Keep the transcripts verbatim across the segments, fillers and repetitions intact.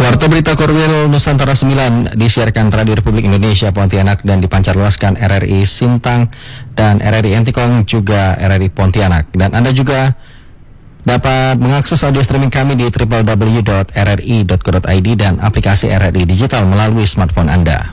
Warta Berita Korwil Nusantara sembilan disiarkan Radio Republik Indonesia Pontianak dan dipancarluaskan R R I Sintang dan R R I Entikong juga R R I Pontianak. Dan Anda juga dapat mengakses audio streaming kami di w w w dot r r i dot co dot i d dan aplikasi R R I Digital melalui smartphone Anda.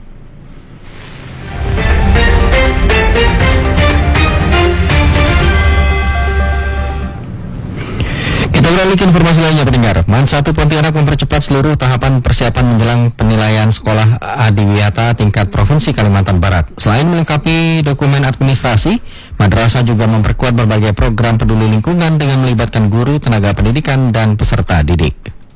Kita beralih ke informasi lainnya, pendengar. Man satu Pontianak mempercepat seluruh tahapan persiapan menjelang penilaian sekolah adiwiyata tingkat Provinsi Kalimantan Barat. Selain melengkapi dokumen administrasi, madrasah juga memperkuat berbagai program peduli lingkungan dengan melibatkan guru, tenaga pendidikan, dan peserta didik.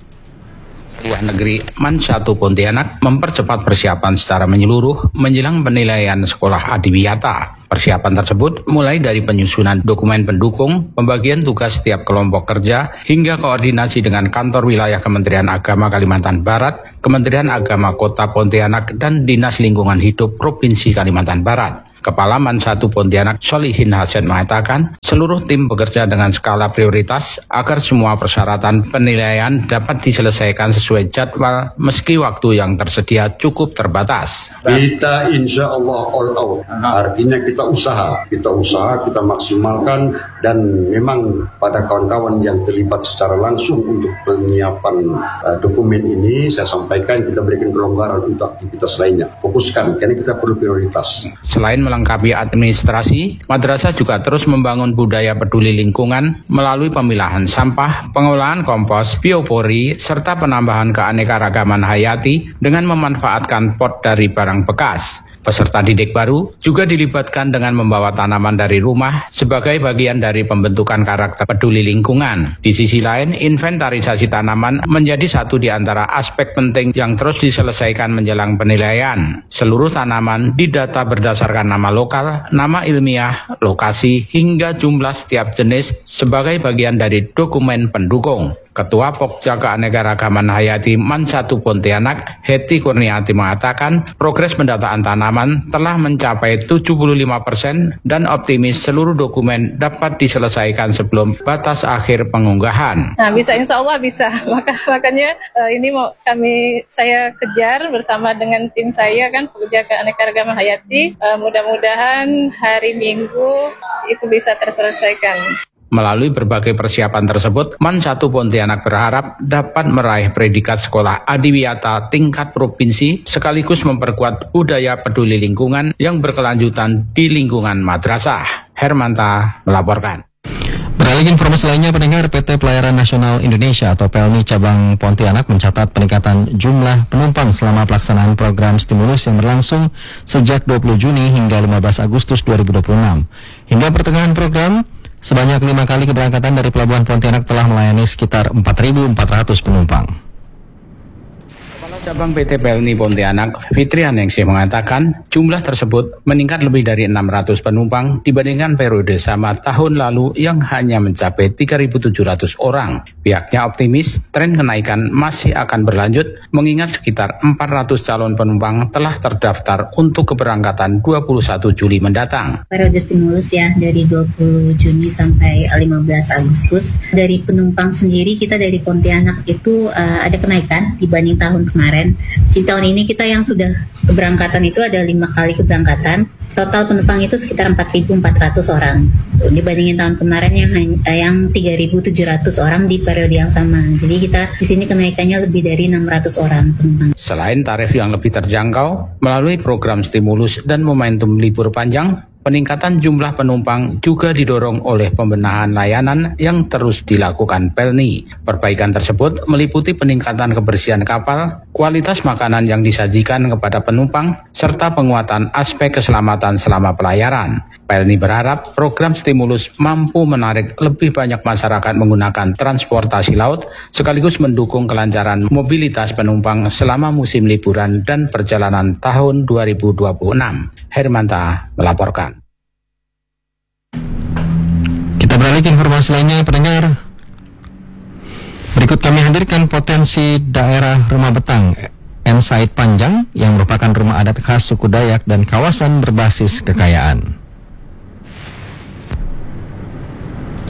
Kuliah Negeri Man satu Pontianak mempercepat persiapan secara menyeluruh menjelang penilaian sekolah adiwiyata. Persiapan tersebut mulai dari penyusunan dokumen pendukung, pembagian tugas setiap kelompok kerja, hingga koordinasi dengan kantor wilayah Kementerian Agama Kalimantan Barat, Kementerian Agama Kota Pontianak, dan Dinas Lingkungan Hidup Provinsi Kalimantan Barat. Kepala Man satu Pontianak Solihin Hasan mengatakan, seluruh tim bekerja dengan skala prioritas agar semua persyaratan penilaian dapat diselesaikan sesuai jadwal meski waktu yang tersedia cukup terbatas. Kita insya Allah all out, artinya kita usaha, kita usaha, kita maksimalkan, dan memang pada kawan-kawan yang terlibat secara langsung untuk penyiapan uh, dokumen ini, saya sampaikan kita berikan kelonggaran untuk aktivitas lainnya. Fokuskan, karena kita perlu prioritas. Selain melengkapi administrasi, madrasah juga terus membangun budaya peduli lingkungan melalui pemilahan sampah, pengolahan kompos, biopori, serta penambahan keanekaragaman hayati dengan memanfaatkan pot dari barang bekas. Peserta didik baru juga dilibatkan dengan membawa tanaman dari rumah sebagai bagian dari pembentukan karakter peduli lingkungan. Di sisi lain, inventarisasi tanaman menjadi satu di antara aspek penting yang terus diselesaikan menjelang penilaian. Seluruh tanaman didata berdasarkan nama lokal, nama ilmiah, lokasi, hingga jumlah setiap jenis sebagai bagian dari dokumen pendukung. Ketua Pokja Keanekaragaman Hayati Man satu Pontianak, Heti Kurniati mengatakan, progres pendataan tanaman telah mencapai tujuh puluh lima persen dan optimis seluruh dokumen dapat diselesaikan sebelum batas akhir pengunggahan. Nah, bisa, insya Allah bisa. Maka makanya uh, ini mau kami saya kejar bersama dengan tim saya kan, Pokja Keanekaragaman Hayati. Uh, mudah-mudahan hari Minggu itu bisa terselesaikan. Melalui berbagai persiapan tersebut, Man satu Pontianak berharap dapat meraih predikat sekolah adiwiyata tingkat provinsi sekaligus memperkuat budaya peduli lingkungan yang berkelanjutan di lingkungan madrasah. Hermanta melaporkan. Beralih ke informasi lainnya, pendengar, P T Pelayaran Nasional Indonesia atau P L N I Cabang Pontianak mencatat peningkatan jumlah penumpang selama pelaksanaan program stimulus yang berlangsung sejak dua puluh Juni hingga lima belas Agustus dua ribu dua puluh enam. Hingga pertengahan program, sebanyak lima kali keberangkatan dari Pelabuhan Pontianak telah melayani sekitar empat ribu empat ratus penumpang. Cabang P T P L N I Pontianak, Fitri Aningsih mengatakan jumlah tersebut meningkat lebih dari enam ratus penumpang dibandingkan periode sama tahun lalu yang hanya mencapai tiga ribu tujuh ratus orang. Pihaknya optimis tren kenaikan masih akan berlanjut mengingat sekitar empat ratus calon penumpang telah terdaftar untuk keberangkatan dua puluh satu Juli mendatang. Periode stimulus ya dari dua puluh Juni sampai lima belas Agustus. Dari penumpang sendiri kita dari Pontianak itu uh, ada kenaikan dibanding tahun kemarin. Di tahun ini kita yang sudah keberangkatan itu ada lima kali keberangkatan. Total penumpang itu sekitar empat ribu empat ratus orang. Dibandingin tahun kemarin yang yang tiga ribu tujuh ratus orang di periode yang sama. Jadi kita di sini kenaikannya lebih dari enam ratus orang penumpang. Selain tarif yang lebih terjangkau, melalui program stimulus dan momentum libur panjang, peningkatan jumlah penumpang juga didorong oleh pembenahan layanan yang terus dilakukan P L N I. Perbaikan tersebut meliputi peningkatan kebersihan kapal, kualitas makanan yang disajikan kepada penumpang, serta penguatan aspek keselamatan selama pelayaran. P L N I berharap program stimulus mampu menarik lebih banyak masyarakat menggunakan transportasi laut, sekaligus mendukung kelancaran mobilitas penumpang selama musim liburan dan perjalanan tahun dua ribu dua puluh enam. Hermanta melaporkan. Kita beralih ke informasi lainnya, pendengar. Berikut kami hadirkan potensi daerah Rumah Betang M. Said Panjang yang merupakan rumah adat khas suku Dayak dan kawasan berbasis kekayaan.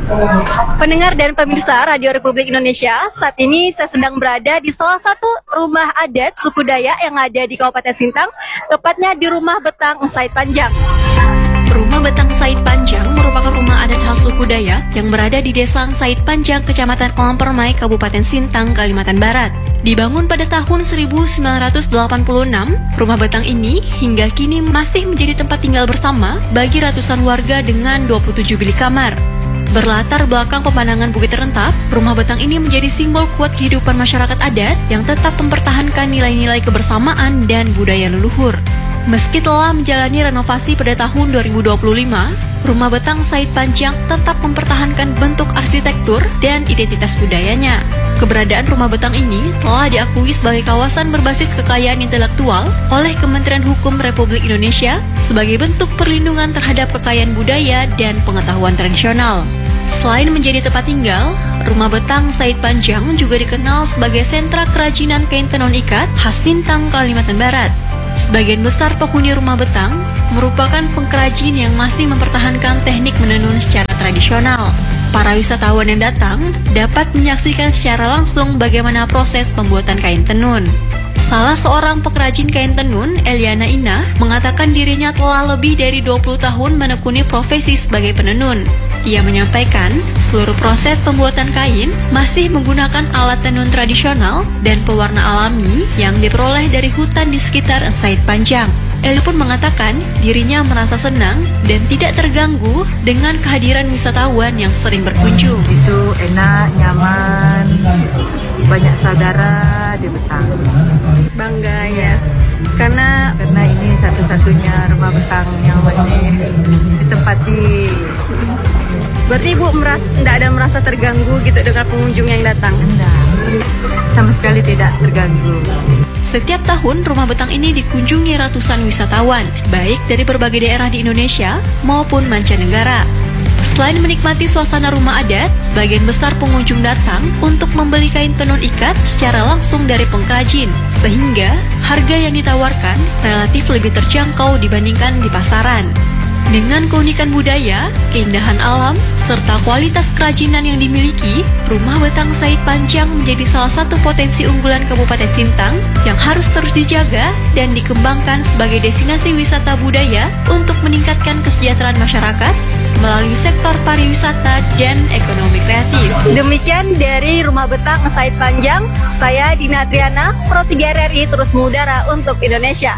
Pendengar dan pemirsa Radio Republik Indonesia, saat ini saya sedang berada di salah satu rumah adat suku Dayak yang ada di Kabupaten Sintang, tepatnya di Rumah Betang Said Panjang. Rumah Betang Said Panjang merupakan rumah adat khas suku Dayak yang berada di Desa Said Panjang, Kecamatan Kolam Permai, Kabupaten Sintang, Kalimantan Barat. Dibangun pada tahun seribu sembilan ratus delapan puluh enam, rumah Betang ini hingga kini masih menjadi tempat tinggal bersama bagi ratusan warga dengan dua puluh tujuh bilik kamar. Berlatar belakang pemandangan bukit rentap, rumah Betang ini menjadi simbol kuat kehidupan masyarakat adat yang tetap mempertahankan nilai-nilai kebersamaan dan budaya leluhur. Meski telah menjalani renovasi pada tahun dua ribu dua puluh lima, Rumah Betang Said Panjang tetap mempertahankan bentuk arsitektur dan identitas budayanya. Keberadaan Rumah Betang ini telah diakui sebagai kawasan berbasis kekayaan intelektual oleh Kementerian Hukum Republik Indonesia sebagai bentuk perlindungan terhadap kekayaan budaya dan pengetahuan tradisional. Selain menjadi tempat tinggal, Rumah Betang Said Panjang juga dikenal sebagai sentra kerajinan kain tenun ikat khas Sintang, Kalimantan Barat. Sebagian besar penghuni Rumah Betang merupakan pengrajin yang masih mempertahankan teknik menenun secara tradisional. Para wisatawan yang datang dapat menyaksikan secara langsung bagaimana proses pembuatan kain tenun. Salah seorang pengrajin kain tenun, Eliana Inah, mengatakan dirinya telah lebih dari dua puluh tahun menekuni profesi sebagai penenun. Ia menyampaikan, seluruh proses pembuatan kain masih menggunakan alat tenun tradisional dan pewarna alami yang diperoleh dari hutan di sekitar Said Panjang. Eli pun mengatakan dirinya merasa senang dan tidak terganggu dengan kehadiran wisatawan yang sering berkunjung. Itu enak, nyaman, banyak saudara di Betang. Bangga ya, karena karena ini satu-satunya rumah Betang yang masih ditempati. Berarti Ibu merasa, tidak ada merasa terganggu gitu dengan pengunjung yang datang? Tidak, sama sekali tidak terganggu. Setiap tahun Rumah Betang ini dikunjungi ratusan wisatawan, baik dari berbagai daerah di Indonesia maupun mancanegara. Selain menikmati suasana rumah adat, sebagian besar pengunjung datang untuk membeli kain tenun ikat secara langsung dari pengrajin, sehingga harga yang ditawarkan relatif lebih terjangkau dibandingkan di pasaran. Dengan keunikan budaya, keindahan alam, serta kualitas kerajinan yang dimiliki, Rumah Betang Said Panjang menjadi salah satu potensi unggulan Kabupaten Sintang yang harus terus dijaga dan dikembangkan sebagai destinasi wisata budaya untuk meningkatkan kesejahteraan masyarakat melalui sektor pariwisata dan ekonomi kreatif. Demikian dari Rumah Betang Said Panjang, saya Dina Triana, Pro tiga R R I terus mengudara untuk Indonesia.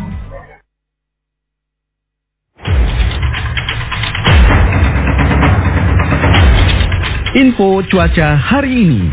Info cuaca hari ini.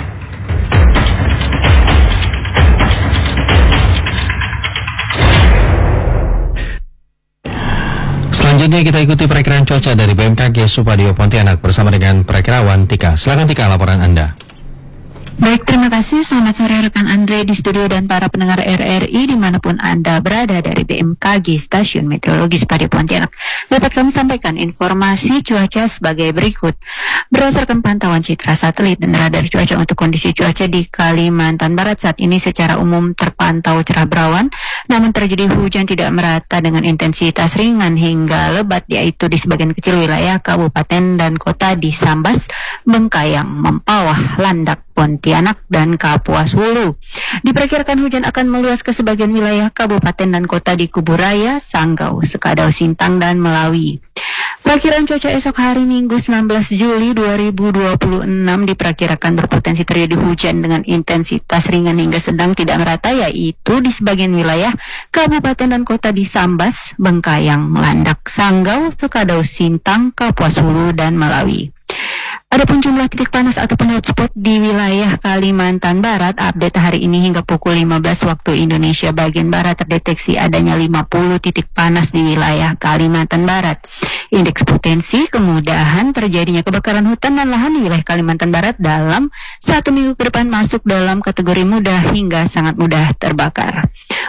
Selanjutnya kita ikuti perakiraan cuaca dari B M K G Supadio Pontianak bersama dengan perakirawan Tika. Silakan Tika, laporan Anda. Baik, terima kasih. Selamat sore rekan Andre di studio dan para pendengar R R I dimanapun Anda berada dari B M K G Stasiun Meteorologi Supadio Pontianak. Dapat kami sampaikan informasi cuaca sebagai berikut. Berdasarkan pantauan citra satelit dan radar cuaca untuk kondisi cuaca di Kalimantan Barat saat ini secara umum terpantau cerah berawan, namun terjadi hujan tidak merata dengan intensitas ringan hingga lebat, yaitu di sebagian kecil wilayah kabupaten dan kota di Sambas, Bengkayang, Mempawah, Landak, Pontianak, dan Kapuas Hulu. Diperkirakan hujan akan meluas ke sebagian wilayah kabupaten dan kota di Kuburaya, Sanggau, Sekadau, Sintang, dan Melawi. Perakiran cuaca esok hari Minggu sembilan belas Juli dua ribu dua puluh enam diperkirakan berpotensi terjadi hujan dengan intensitas ringan hingga sedang tidak merata, yaitu di sebagian wilayah kabupaten dan kota di Sambas, Bengkayang, Landak, Sanggau, Sekadau, Sintang, Kapuas Hulu, dan Melawi. Adapun jumlah titik panas ataupun hotspot di wilayah Kalimantan Barat update hari ini hingga pukul lima belas waktu Indonesia bagian Barat terdeteksi adanya lima puluh titik panas di wilayah Kalimantan Barat. Indeks potensi kemudahan terjadinya kebakaran hutan dan lahan di wilayah Kalimantan Barat dalam satu minggu ke depan masuk dalam kategori mudah hingga sangat mudah terbakar.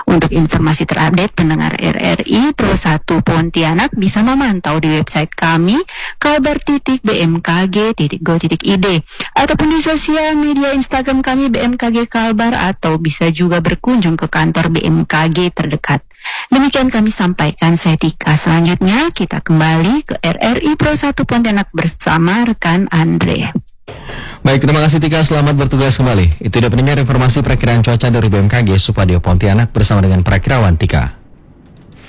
Untuk informasi terupdate pendengar R R I Pro satu Pontianak bisa memantau di website kami kalbar titik b m k g titik go titik i d ataupun di sosial media Instagram kami B M K G Kalbar, atau bisa juga berkunjung ke kantor B M K G terdekat. Demikian kami sampaikan, saya Tika. Selanjutnya kita kembali ke R R I Pro satu Pontianak bersama rekan Andre. Baik, terima kasih Tika, selamat bertugas kembali. Itu dia pendengar informasi perakiraan cuaca dari B M K G Supadio Pontianak bersama dengan perakirawan Tika.